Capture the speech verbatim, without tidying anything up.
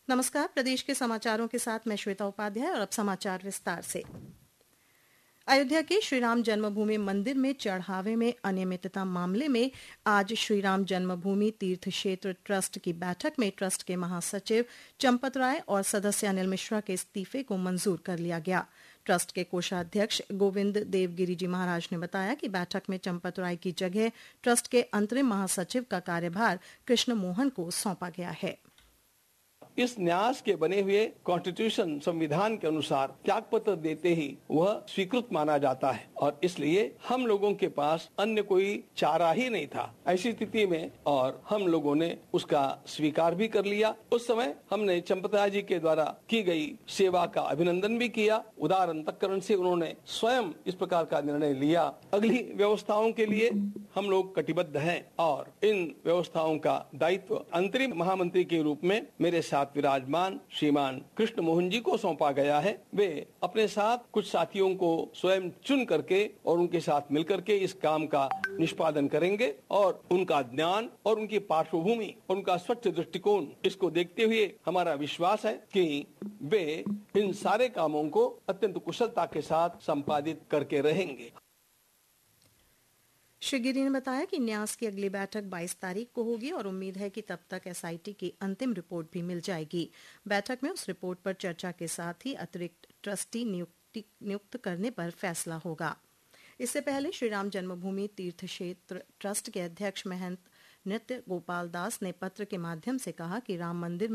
नमस्कार, प्रदेश के समाचारों के साथ मैं श्वेता उपाध्याय और अब समाचार विस्तार से। अयोध्या के श्रीराम जन्मभूमि मंदिर में चढ़ावे में अनियमितता मामले में आज श्रीराम जन्मभूमि तीर्थ क्षेत्र ट्रस्ट की बैठक में ट्रस्ट के महासचिव चंपत राय और सदस्य अनिल मिश्रा के इस्तीफे को मंजूर कर लिया गया। ट्रस्ट के कोषाध्यक्ष गोविंद देवगिरी जी महाराज ने बताया कि बैठक में चंपत राय की जगह ट्रस्ट के अंतरिम महासचिव का कार्यभार कृष्ण मोहन को सौंपा गया है। इस न्यास के बने हुए कॉन्स्टिट्यूशन संविधान के अनुसार त्यागपत्र देते ही वह स्वीकृत माना जाता है और इसलिए हम लोगों के पास अन्य कोई चारा ही नहीं था ऐसी स्थिति में, और हम लोगों ने उसका स्वीकार भी कर लिया। उस समय हमने चंपतराय जी के द्वारा की गई सेवा का अभिनंदन भी किया। उदार अंतःकरण से उन्होंने स्वयं इस प्रकार का निर्णय लिया। अगली व्यवस्थाओं के लिए हम लोग कटिबद्ध हैं और इन व्यवस्थाओं का दायित्व अंतरिम महामंत्री के रूप में मेरे साथ विराजमान श्रीमान कृष्ण मोहन जी को सौंपा गया है। वे अपने साथ कुछ साथियों को स्वयं चुन करके और उनके साथ मिलकर के इस काम का निष्पादन करेंगे और उनका ज्ञान और उनकी पार्श्वभूमि और उनका स्वच्छ दृष्टिकोण, इसको देखते हुए हमारा विश्वास है कि वे इन सारे कामों को अत्यंत कुशलता के साथ संपादित करके रहेंगे। श्री गिरी ने बताया कि न्यास की अगली बैठक बाईस तारीख को होगी और उम्मीद है कि तब तक एसआईटी की अंतिम रिपोर्ट भी मिल जाएगी। बैठक में उस रिपोर्ट पर चर्चा के साथ ही अतिरिक्त ट्रस्टी नियुक्ति नियुक्त करने पर फैसला होगा। इससे पहले श्रीराम जन्मभूमि तीर्थ क्षेत्र ट्रस्ट के अध्यक्ष महंत नृत्य गोपाल दास ने पत्र के माध्यम से कहा कि राम मंदिर